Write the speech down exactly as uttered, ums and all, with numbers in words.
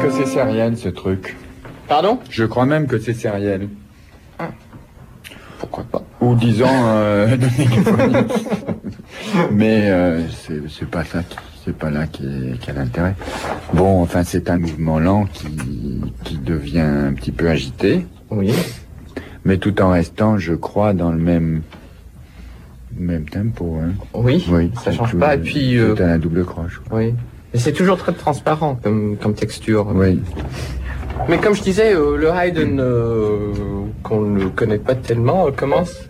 que c'est sériel, ce truc. Pardon? Je crois même que c'est sériel. Ah. Pourquoi pas? Ou disons, euh, mais euh, c'est, c'est pas ça, qui, c'est pas là qui, est, qui a l'intérêt. Bon, enfin, c'est un mouvement lent qui, qui devient un petit peu agité. Oui. Mais tout en restant, je crois, dans le même, même tempo. Hein. Oui, oui, ça change tout, pas. Et puis, c'est euh, à la double croche. Oui. Et c'est toujours très transparent comme, comme texture. Oui. Mais comme je disais, euh, le Haydn, euh, qu'on ne connaît pas tellement, euh, commence